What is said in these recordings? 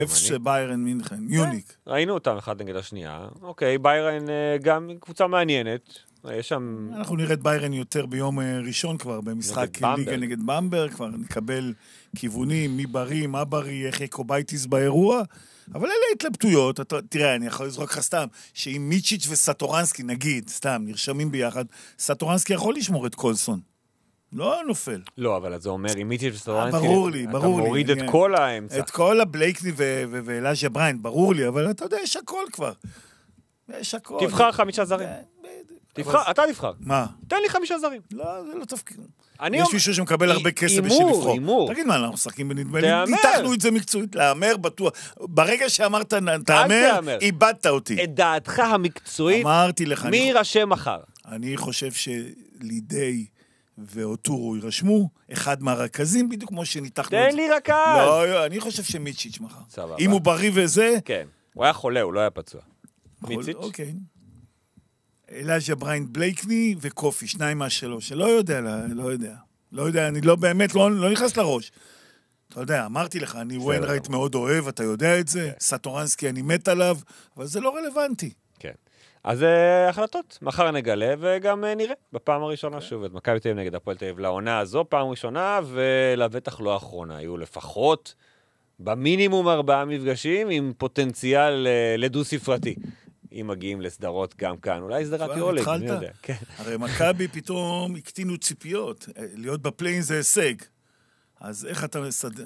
אפס ביירן מינכן, יוניק. ראינו אותם אחד נגד השנייה. אוקיי, ביירן גם קבוצה מעניינת. יש שם... אנחנו נראה את ביירן יותר ביום ראשון כבר, במשחק ליגה נגד במברג, כבר נקבל כיוונים, מי בריא, מה בריא, איך יקובייטיס באירוע, אבל אלה התלבטויות. תראה, אני יכול לזרוק לך סתם, שאם מיצ'יץ' וסטורנסקי, נגיד, סתם, נרשמים ביחד, סטורנסקי יכול לשמור את קולסון. לא נופל. לא, אבל זה אומר, אם מיצ'יץ' וסטורנסקי, ברור לי. אתה מוריד את כל האמצע. את כל הבלייקני ואלאז'ה בריין, ברור לי, אבל אתה יודע, יש הכל כבר. יש הכל. תבחר 5 זרים. אתה תבחר. מה? תן לי 5 זרים. לא, זה לא תפקיד. יש מישהו שמקבל הרבה כסף בשביל לבחור. תגיד מה, אנחנו משחקים בנדמה לי. ניתחנו את זה מקצועית, לאמר בטוח. ברגע שאמרת, תאמר, איבדת אותי. את דעתך המקצועית, אמרתי לך. מי יירשם מחר? אני חושב שלידי ואוטורו יירשמו, אחד מהרכזים, בדיוק כמו שניתחנו את זה. תן לי רכז. לא, אני חושב שמיצ'יץ' מחר. אם הוא בריא וזה... כן. הוא היה חולה, הוא לא היה פצוע. מיצ'יץ'? אוקיי. אלאז'ה בריין בלייקני וקופי, 2 מה-3. לא יודע, אני לא באמת, לא נכנס לראש. אתה יודע, אמרתי לך, אני וויינרייט מאוד אוהב, אתה יודע את זה, סטורנסקי אני מת עליו, אבל זה לא רלוונטי. כן. אז החלטות, מחר נגלה, וגם נראה בפעם הראשונה שוב, את מכבי תל אביב נגד הפועל תל אביב לעונה הזו, פעם ראשונה, ולבטח לא האחרונה. היו לפחות במינימום 4 מפגשים עם פוטנציאל לדו ספרתי. אם מגיעים לסדרות גם כאן, אולי סדרת יולד, אני יודע. הרי מכבי פתאום הקטינו ציפיות, להיות בפליין זה הישג. אז איך אתה מסדר?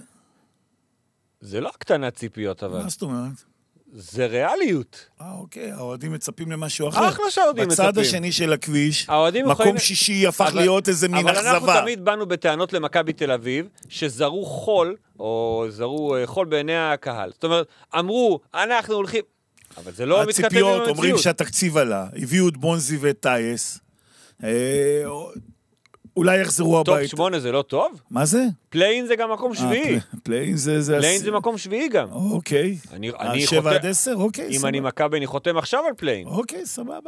זה לא הקטנת ציפיות, אבל... מה זאת אומרת? זה ריאליות. אוקיי, האוהדים מצפים למשהו אחר. אחלה שהאוהדים מצפים. בצד השני של הכביש, מקום שישי הפך להיות איזה מין אכזבה. אבל אנחנו תמיד באנו בטענות למכבי תל אביב, שזרו חול, או זרו חול בעיני הקהל. זאת אומרת, אמרו, אנחנו הולכים... אבל זה לא מתכתב עם המציאות. הציפיות אומרים שהתקציב עלה, הביאו את בונזי ואת טייס, אולי יחזרו הביתה. טוב 8 זה לא טוב? מה זה? פליין זה גם מקום שביעי. פליין זה מקום שביעי גם. אוקיי. 7-10, אוקיי. אם אני מכבי, אני חותם עכשיו על פליין. אוקיי, סבבה.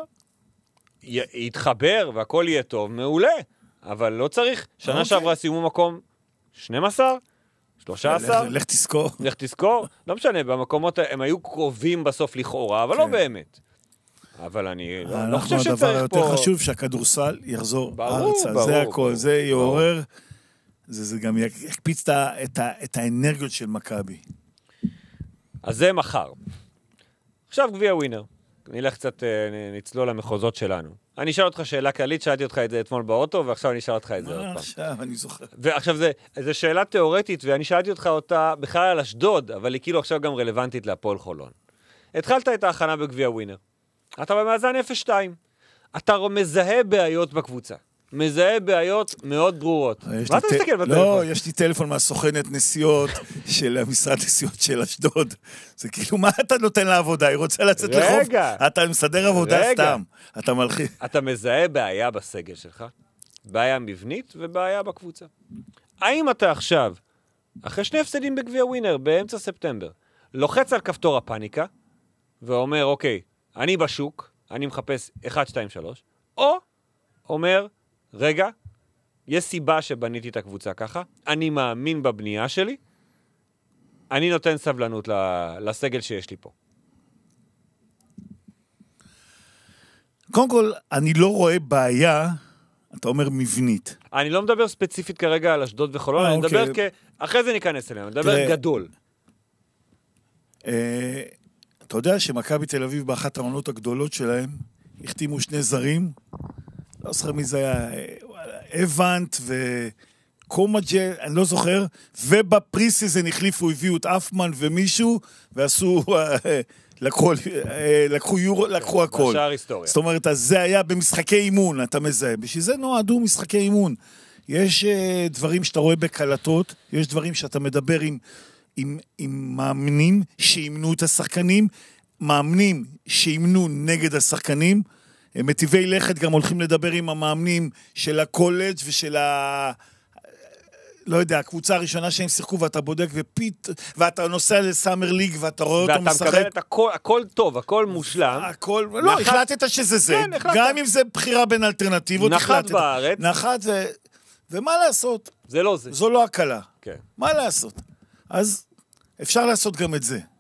יתחבר והכל יהיה טוב, מעולה. אבל לא צריך, שנה שעברה סיימו מקום 12, 13. לך תזכור. לך תזכור. לא משנה, במקומות הם היו קרובים בסוף לכאורה, אבל לא באמת. אבל אני לא חושב שצריך פה... הדבר יותר חשוב שהכדורסל יחזור ארצה. זה הכל, זה יעורר, זה גם יקפיץ את האנרגיות של מכבי. אז זה מחר. עכשיו גביע ווינר. נלך קצת, נצלול למחוזות שלנו. אני אשאל אותך שאלה כללית, שאלתי אותך את זה אתמול באוטו, ועכשיו אני אשאל אותך את זה עוד פעם. עכשיו, אני זוכר. ועכשיו זו שאלה תיאורטית, ואני שאלתי אותך אותה בכלל על אשדוד, אבל היא כאילו עכשיו גם רלוונטית להפועל חולון. התחלת את ההכנה בגביע ווינר. אתה במאזן 0-2. אתה מזהה בעיות בקבוצה. מזהה בעיות מאוד ברורות. מה אתה מסתכל בטלפון? לא, יש לי טלפון מהסוכנת נסיעות של המשרד נסיעות של אשדוד. זה כאילו, מה אתה נותן לעבודה? היא רוצה לצאת לחוף? אתה מסדר עבודה סתם. אתה מלחיץ. אתה מזהה בעיה בסגל שלך? בעיה מבנית ובעיה בקבוצה. האם אתה עכשיו, אחרי 2 הפסדים בגביע ווינר, באמצע ספטמבר, לוחץ על כפתור הפאניקה, ואומר, אוקיי, אני בשוק, אני מחפש 1, 2, 3, או אומר, רגע, יש סיבה שבניתי את הקבוצה ככה, אני מאמין בבנייה שלי, אני נותן סבלנות לסגל שיש לי פה. קודם כל, אני לא רואה בעיה, אתה אומר מבנית. אני לא מדבר ספציפית כרגע על אשדוד וחולון, אני מדבר אחרי זה ניכנס אליהם, אני מדבר גדול. אתה יודע שמכבי תל אביב באחת העונות הגדולות שלהם, החתימו 2 זרים, לא זוכר מי זה היה, אבנט וקומג'ה, אני לא זוכר, ובפריסיזן החליפו, הביאו את אפמן ומישהו, ועשו, לקחו הכל. בשער היסטוריה. זאת אומרת, אז זה היה במשחקי אימון, אתה מזהה. בשביל זה נועדו משחקי אימון. יש דברים שאתה רואה בקלטות, יש דברים שאתה מדבר עם מאמנים שימנו את השחקנים, מאמנים שימנו נגד השחקנים, מטיבי לכת גם הולכים לדבר עם המאמנים של הקולג' ושל לא יודע, הקבוצה הראשונה שהם שיחקו, ואתה בודק ואתה נוסע לסאמר ליג, ואתה רואה אותו משחק. ואתה מקבל את הכל טוב, הכל מושלם. לא, החלטת שזה זה. גם אם זה בחירה בין אלטרנטיבות, נחת בארץ. נחת זה... ומה לעשות? זה לא זה. זו לא הקלה. כן. מה לעשות? אז אפשר לעשות גם את זה.